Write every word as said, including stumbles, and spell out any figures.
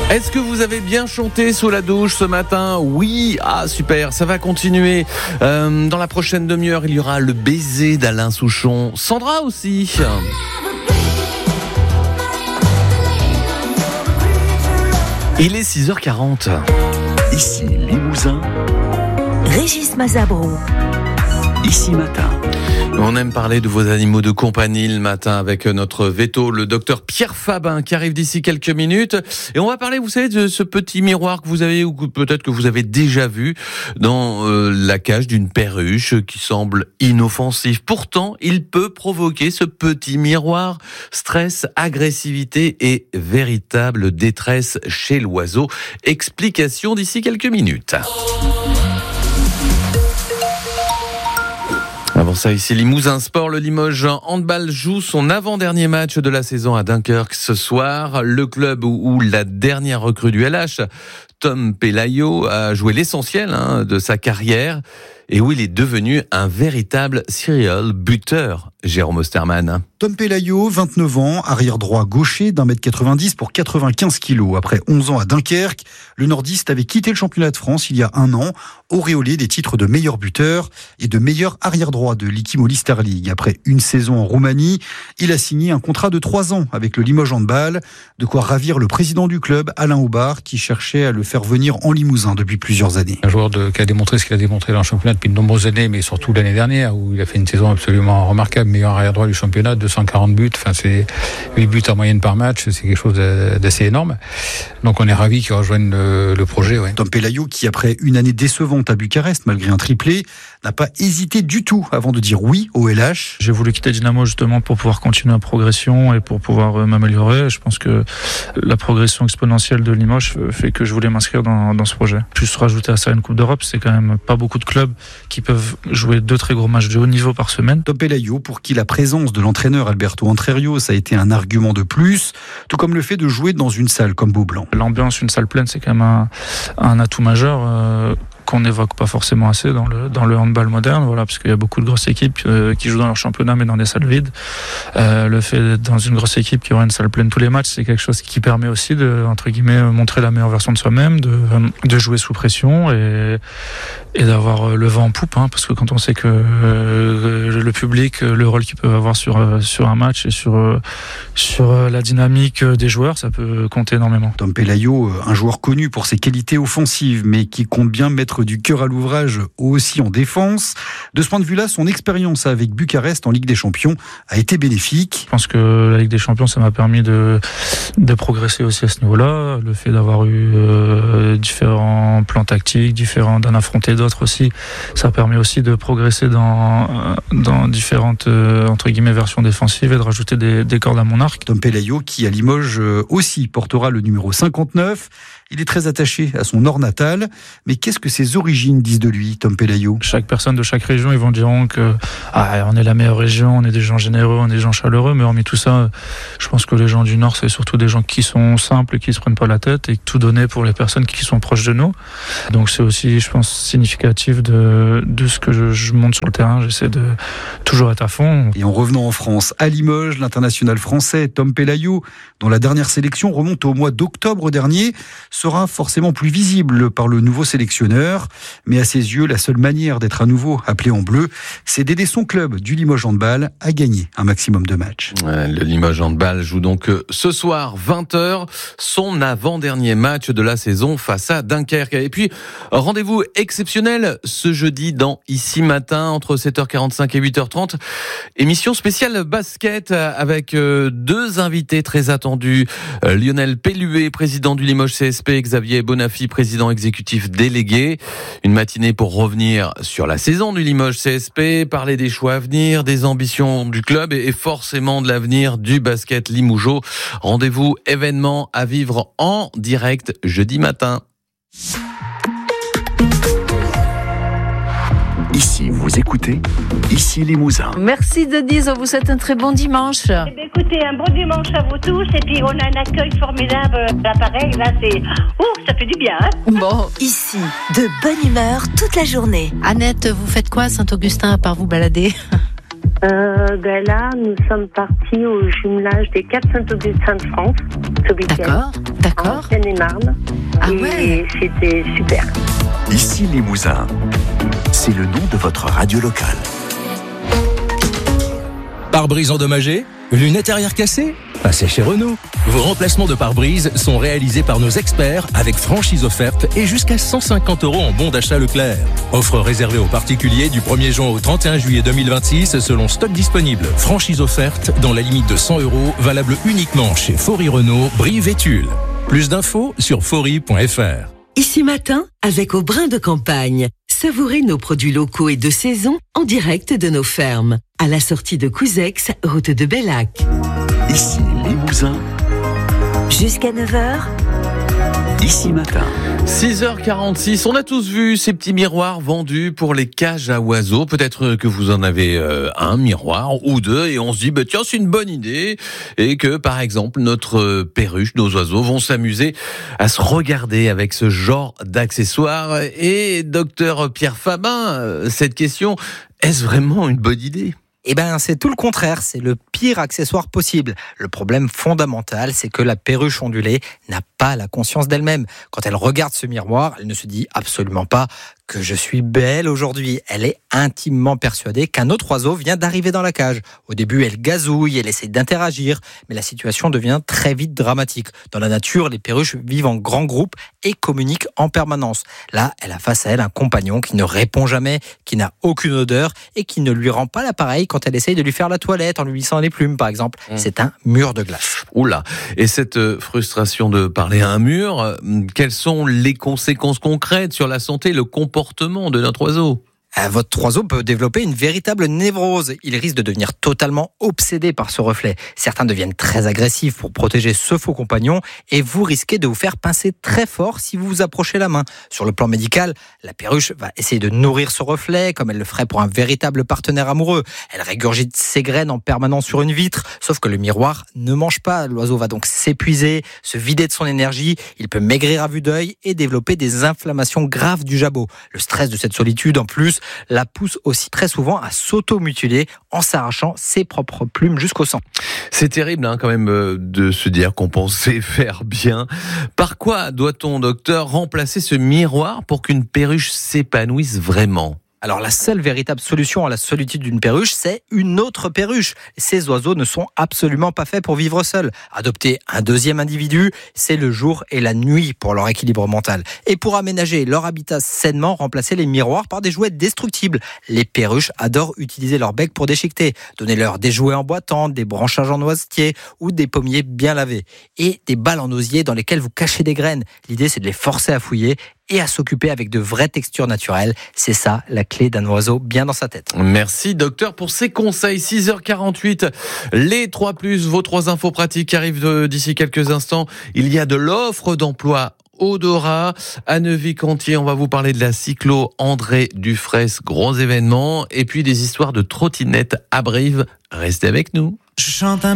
Est-ce que vous avez bien chanté sous la douche ce matin ? Oui, ah super, ça va continuer. Euh, dans la prochaine demi-heure, il y aura le baiser d'Alain Souchon. Sandra aussi. Il est six heures quarante. Ici Limousin. Régis Mazabro. Ici Matin. On aime parler de vos animaux de compagnie le matin avec notre véto, le docteur Pierre Fabin, qui arrive d'ici quelques minutes. Et on va parler, vous savez, de ce petit miroir que vous avez, ou peut-être que vous avez déjà vu, dans euh, la cage d'une perruche, qui semble inoffensif. Pourtant, il peut provoquer, ce petit miroir, stress, agressivité et véritable détresse chez l'oiseau. Explication d'ici quelques minutes. Avant ça, ici Limousin Sport, le Limoges Handball joue son avant-dernier match de la saison à Dunkerque ce soir. Le club où la dernière recrue du L H, Tom Pelayo, a joué l'essentiel hein, de sa carrière et où il est devenu un véritable serial buteur, Jérôme Osterman. Tom Pelayo, vingt-neuf ans, arrière droit gaucher d'un mètre quatre-vingt-dix pour quatre-vingt-quinze kilos. Après onze ans à Dunkerque, le nordiste avait quitté le championnat de France il y a un an, auréolé des titres de meilleur buteur et de meilleur arrière droit de l'Ikimoli Star League. Après une saison en Roumanie, il a signé un contrat de trois ans avec le Limoges Handball, de quoi ravir le président du club, Alain Aubard, qui cherchait à le faire venir en Limousin depuis plusieurs années. Un joueur de, qui a démontré ce qu'il a démontré dans le championnat depuis de nombreuses années, mais surtout l'année dernière, où il a fait une saison absolument remarquable, meilleur arrière droit du championnat, deux cent quarante buts, enfin c'est huit buts en moyenne par match, c'est quelque chose d'assez énorme. Donc on est ravis qu'il rejoigne le, le projet. Ouais. Tom Pelayo, qui après une année décevante à Bucarest, malgré un triplé, n'a pas hésité du tout avant de dire oui au L H. J'ai voulu quitter Dynamo justement pour pouvoir continuer en progression et pour pouvoir m'améliorer. Je pense que la progression exponentielle de Limoges fait que je voulais m'inscrire dans, dans ce projet. Plus rajouter à ça une Coupe d'Europe, c'est quand même pas beaucoup de clubs qui peuvent jouer deux très gros matchs de haut niveau par semaine. Tom Pelayo, pour qui la présence de l'entraîneur Alberto Entrerio, ça a été un argument de plus, tout comme le fait de jouer dans une salle comme Beaublanc. L'ambiance, une salle pleine, c'est quand même un, un atout majeur. Euh, qu'on n'évoque pas forcément assez dans le dans le handball moderne, voilà, parce qu'il y a beaucoup de grosses équipes euh, qui jouent dans leur championnat mais dans des salles vides. Euh, le fait d'être dans une grosse équipe qui aura une salle pleine tous les matchs, c'est quelque chose qui permet aussi de, entre guillemets, montrer la meilleure version de soi-même, de de jouer sous pression et et d'avoir le vent en poupe, hein, parce que quand on sait que euh, le public, le rôle qu'ils peuvent avoir sur sur un match et sur sur la dynamique des joueurs, ça peut compter énormément. Tom Pelayo, un joueur connu pour ses qualités offensives, mais qui compte bien mettre du cœur à l'ouvrage aussi en défense. De ce point de vue-là, son expérience avec Bucarest en Ligue des Champions a été bénéfique. Je pense que la Ligue des Champions, ça m'a permis de, de progresser aussi à ce niveau-là. Le fait d'avoir eu euh, différents plans tactiques, différents d'en affronter d'autres aussi, ça permet aussi de progresser dans, dans différentes euh, entre guillemets versions défensives et de rajouter des, des cordes à mon arc. Tom Pelayo, qui à Limoges aussi portera le numéro cinquante-neuf. Il est très attaché à son nord natal, mais qu'est-ce que ses origines disent de lui, Tom Pelayo ? Chaque personne de chaque région, ils vont diront que ah, on est la meilleure région, on est des gens généreux, on est des gens chaleureux, mais hormis tout ça, je pense que les gens du Nord, c'est surtout des gens qui sont simples, qui se prennent pas la tête et tout donner pour les personnes qui sont proches de nous. Donc c'est aussi, je pense, significatif de, de ce que je, je monte sur le terrain. J'essaie de toujours être à fond. Et en revenant en France, à Limoges, l'international français Tom Pelayo, dont la dernière sélection remonte au mois d'octobre dernier, sera forcément plus visible par le nouveau sélectionneur. Mais à ses yeux, la seule manière d'être à nouveau appelé en bleu, c'est d'aider son club du Limoges Handball à gagner un maximum de matchs. Ouais, le Limoges Handball joue donc ce soir, vingt heures, son avant-dernier match de la saison face à Dunkerque. Et puis, rendez-vous exceptionnel ce jeudi dans Ici Matin, entre sept heures quarante-cinq et huit heures trente. Émission spéciale basket avec deux invités très attendus. Lionel Pelluet, président du Limoges C S P, Xavier Bonafy, président exécutif délégué. Une matinée pour revenir sur la saison du Limoges C S P, parler des choix à venir, des ambitions du club et forcément de l'avenir du basket limougeot. Rendez-vous événement à vivre en direct jeudi matin. Ici, vous écoutez, ici Limousin. Merci Denise, on vous souhaite un très bon dimanche. Eh bien, écoutez, un bon dimanche à vous tous. Et puis, on a un accueil formidable. Là, pareil, là, c'est... Ouh, ça fait du bien, hein. Bon, ici, de bonne humeur toute la journée. Annette, vous faites quoi à Saint-Augustin à part vous balader ? Euh, ben là, nous sommes partis au jumelage des Caps Saint-Augustin de France ce week-end. D'accord, En d'accord. Seine-et-Marne. Ah et ouais. c'était super. Ici Limousin, c'est le nom de votre radio locale. Pare-brise endommagé? Lunettes arrière cassées? Passez chez Renault. Vos remplacements de pare-brise sont réalisés par nos experts avec franchise offerte et jusqu'à cent cinquante euros en bon d'achat Leclerc. Offre réservée aux particuliers du premier juin au trente et un juillet deux mille vingt-six selon stock disponible. Franchise offerte dans la limite de cent euros, valable uniquement chez Faury Renault, Brive et Tulle. Plus d'infos sur faury point f r. Ici Matin, avec Au Brin de Campagne. Savourez nos produits locaux et de saison en direct de nos fermes. À la sortie de Couzex, route de Bellac. Ici Limousin, Jusqu'à neuf heures. Ici Matin. six heures quarante-six, on a tous vu ces petits miroirs vendus pour les cages à oiseaux. Peut-être que vous en avez euh, un miroir ou deux et on se dit bah, tiens c'est une bonne idée et que par exemple notre perruche, nos oiseaux vont s'amuser à se regarder avec ce genre d'accessoires. Et docteur Pierre Fabin, cette question, est-ce vraiment une bonne idée ? Eh ben, c'est tout le contraire, c'est le pire accessoire possible. Le problème fondamental, c'est que la perruche ondulée n'a pas la conscience d'elle-même. Quand elle regarde ce miroir, elle ne se dit absolument pas que je suis belle aujourd'hui. Elle est intimement persuadée qu'un autre oiseau vient d'arriver dans la cage. Au début, elle gazouille, elle essaie d'interagir, mais la situation devient très vite dramatique. Dans la nature, les perruches vivent en grands groupes et communiquent en permanence. Là, elle a face à elle un compagnon qui ne répond jamais, qui n'a aucune odeur et qui ne lui rend pas l'appareil quand elle essaye de lui faire la toilette en lui lissant les plumes, par exemple. Mmh. C'est un mur de glace. Oula. Et cette frustration de parler à un mur, quelles sont les conséquences concrètes sur la santé, le comportement de notre oiseau ? Votre oiseau peut développer une véritable névrose. Il risque de devenir totalement obsédé par ce reflet. Certains deviennent très agressifs pour protéger ce faux compagnon et vous risquez de vous faire pincer très fort si vous vous approchez la main. Sur le plan médical, la perruche va essayer de nourrir ce reflet comme elle le ferait pour un véritable partenaire amoureux. Elle régurgite ses graines en permanence sur une vitre, sauf que le miroir ne mange pas. L'oiseau va donc s'épuiser, se vider de son énergie. Il peut maigrir à vue d'œil et développer des inflammations graves du jabot. Le stress de cette solitude, en plus, la pousse aussi très souvent à s'auto-mutiler en s'arrachant ses propres plumes jusqu'au sang. C'est terrible hein, quand même euh, de se dire qu'on pensait faire bien. Par quoi doit-on, docteur, remplacer ce miroir pour qu'une perruche s'épanouisse vraiment ? Alors la seule véritable solution à la solitude d'une perruche, c'est une autre perruche. Ces oiseaux ne sont absolument pas faits pour vivre seuls. Adopter un deuxième individu, c'est le jour et la nuit pour leur équilibre mental. Et pour aménager leur habitat sainement, remplacer les miroirs par des jouets destructibles. Les perruches adorent utiliser leur bec pour déchiqueter. Donnez-leur des jouets en bois tendre, des branchages en noisetier ou des pommiers bien lavés. Et des balles en osier dans lesquelles vous cachez des graines. L'idée, c'est de les forcer à fouiller et à s'occuper avec de vraies textures naturelles. C'est ça, la clé d'un oiseau bien dans sa tête. Merci docteur pour ces conseils. six heures quarante-huit, les trois plus, vos trois infos pratiques qui arrivent d'ici quelques instants. Il y a de l'offre d'emploi Odora à Neuvy-Cantier. On va vous parler de la cyclo André Dufresne, gros événement. Et puis des histoires de trottinettes à Brive. Restez avec nous. Je chante un